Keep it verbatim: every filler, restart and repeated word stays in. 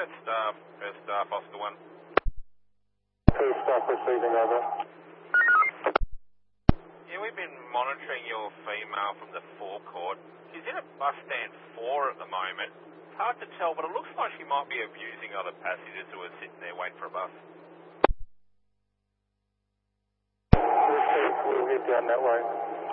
First staff, first staff, Oscar one. First staff receiving over. Yeah, we've been monitoring your female from the forecourt. She's in a bus stand four at the moment. It's hard to tell, but it looks like she might be abusing other passengers who are sitting there waiting for a bus. We'll head down that way.